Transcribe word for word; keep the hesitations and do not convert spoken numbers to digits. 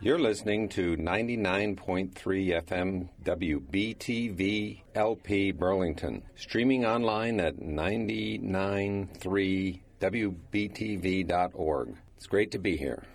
You're listening to ninety-nine point three F M W B T V L P Burlington, streaming online at nine nine three W B T V dot org. It's great to be here.